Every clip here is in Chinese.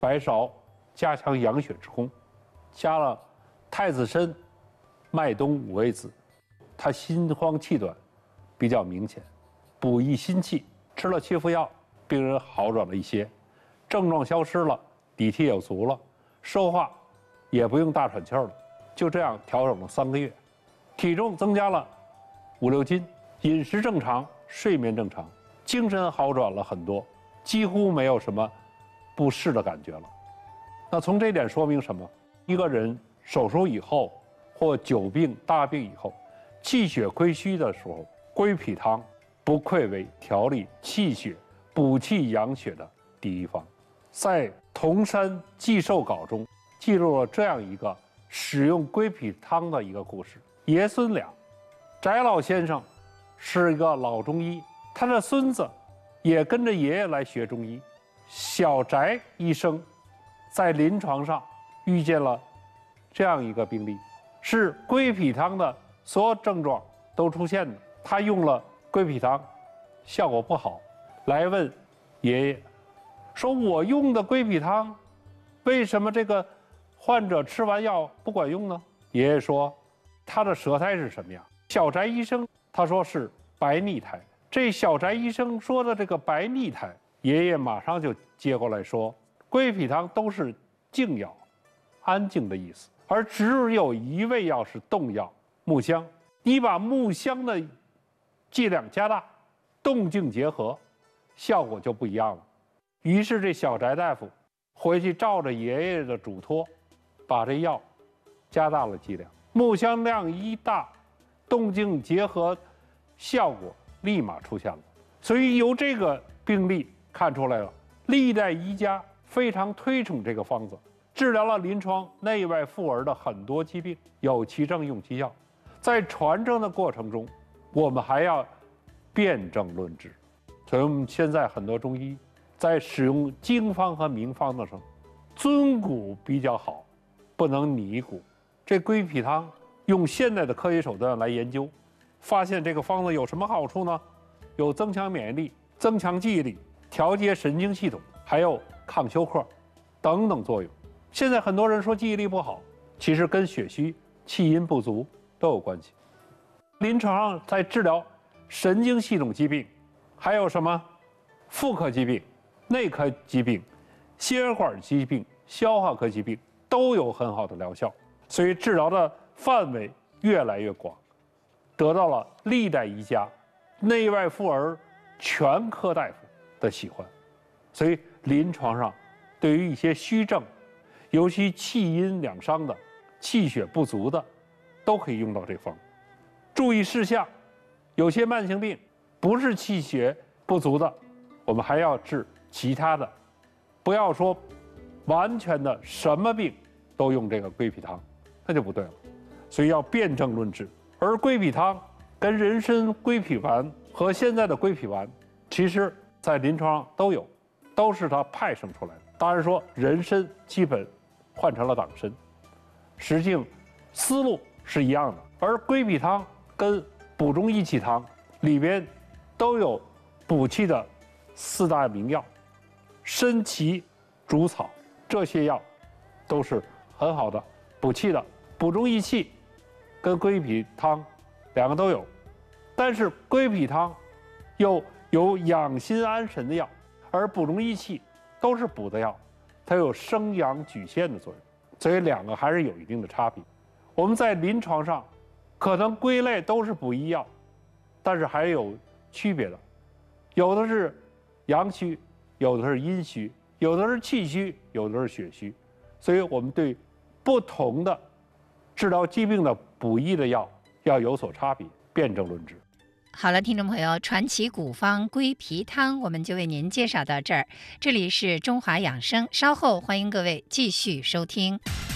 白芍加强养血之功，加了太子参、麦冬、五味子，他心慌气短比较明显，补益心气，吃了7副药，病人好转了一些，症状消失了，底气有足了，说话也不用大喘气儿了。就这样调整了3个月，体重增加了5、6斤，饮食正常，睡眠正常，精神好转了很多，几乎没有什么不适的感觉了。那从这点说明什么？一个人手术以后或久病大病以后，气血亏虚的时候，归脾汤不愧为调理气血、补气养血的第一方。在《铜山寄寿稿》中记录了这样一个使用归脾汤的一个故事。爷孙俩，翟老先生是一个老中医，他的孙子也跟着爷爷来学中医。小翟医生在临床上遇见了这样一个病例，是归脾汤的所有症状都出现的，他用了归脾汤，效果不好，来问爷爷说：“我用的归脾汤，为什么这个患者吃完药不管用呢？”爷爷说：“他的舌苔是什么样？”小翟医生他说是白腻苔。这小翟医生说的这个白腻苔，爷爷马上就接过来说，归脾汤都是静药，安静的意思，而只有一味药是动药，木香。你把木香的剂量加大，动静结合，效果就不一样了。于是这小翟大夫回去照着爷爷的嘱托，把这药加大了剂量，木香量一大，动静结合效果立马出现了。所以由这个病例看出来了，历代医家非常推崇这个方子，治疗了临床内外妇儿的很多疾病，有其症用其药。在传承的过程中，我们还要辨证论治。所以我们现在很多中医在使用经方和名方的时候，遵古比较好，不能拟古。这归脾汤用现代的科学手段来研究，发现这个方子有什么好处呢？有增强免疫力、增强记忆力、调节神经系统，还有抗休克等等作用。现在很多人说记忆力不好，其实跟血虚、气阴不足都有关系。临床上在治疗神经系统疾病，还有什么妇科疾病、内科疾病、心血管疾病、消化科疾病都有很好的疗效，所以治疗的范围越来越广，得到了历代医家、内外妇儿全科大夫的喜欢。所以临床上对于一些虚症，尤其气阴两伤的、气血不足的，都可以用到这方。注意事项，有些慢性病不是气血不足的，我们还要治其他的，不要说完全的什么病都用这个归脾汤，那就不对了。所以要辨证论治。而归脾汤跟人参归脾丸和现在的归脾丸，其实在临床上都有，都是它派生出来的。当然说人参基本换成了党参，实际上思路是一样的。而归脾汤跟补中益气汤里边都有补气的4大名药，参芪、竹草，这些药都是很好的补气的。补中益气跟归脾汤两个都有，但是归脾汤又有养心安神的药，而补中益气都是补的药，它有生阳举陷的作用，所以两个还是有一定的差别。我们在临床上可能归类都是补益药，但是还有区别的，有的是阳虚，有的是阴虚，有的是气虚，有的是血虚，所以我们对不同的治疗疾病的补益的药要有所差别，辨证论治。 好了，听众朋友，传奇古方归脾汤我们就为您介绍到这儿。这里是中华养生，稍后欢迎各位继续收听。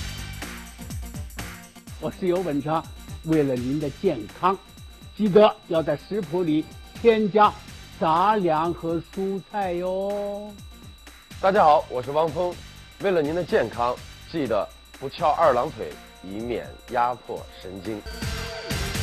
我是尤文强，为了您的健康，记得要在食谱里添加杂粮和蔬菜哟。 大家好，我是汪峰，为了您的健康，记得不翘2郎腿，以免压迫神经。